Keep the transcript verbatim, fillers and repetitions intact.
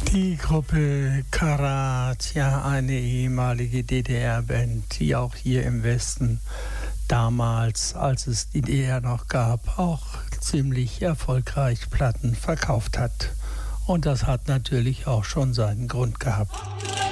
Die Gruppe Karat, ja, eine ehemalige D D R-Band, die auch hier im Westen damals, als es die D D R noch gab, auch ziemlich erfolgreich Platten verkauft hat. Und das hat natürlich auch schon seinen Grund gehabt.